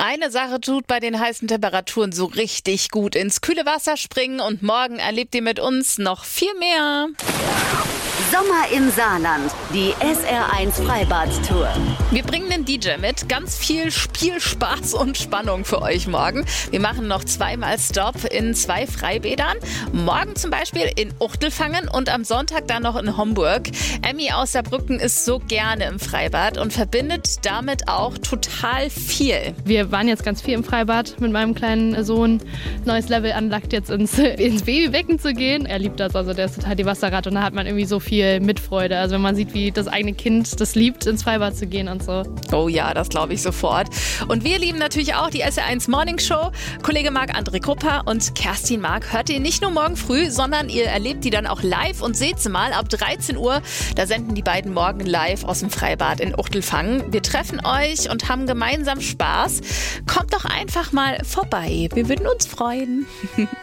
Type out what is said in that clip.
Eine Sache tut bei den heißen Temperaturen so richtig gut: ins kühle Wasser springen, und morgen erlebt ihr mit uns noch viel mehr. Sommer im Saarland, die SR1 Freibad-Tour. Wir bringen den DJ mit, ganz viel Spielspaß und Spannung für euch morgen. Wir machen noch zweimal Stopp in 2 Freibädern. Morgen zum Beispiel in Uchtelfangen und am Sonntag dann noch in Homburg. Emmy aus Saarbrücken ist so gerne im Freibad und verbindet damit auch total viel. Wir waren jetzt ganz viel im Freibad mit meinem kleinen Sohn. Neues Level anlagt, jetzt ins Babybecken zu gehen. Er liebt das, also der ist total die Wasserratte, und da hat man irgendwie so viel Mitfreude. Also wenn man sieht, wie das eigene Kind das liebt, ins Freibad zu gehen und so. Oh ja, das glaube ich sofort. Und wir lieben natürlich auch die SR1 Morning Show. Kollege Marc-André Krupper und Kerstin Mark hört ihr nicht nur morgen früh, sondern ihr erlebt die dann auch live und seht sie mal ab 13 Uhr. Da senden die beiden morgen live aus dem Freibad in Uchtelfangen. Wir treffen euch und haben gemeinsam Spaß. Kommt doch einfach mal vorbei. Wir würden uns freuen.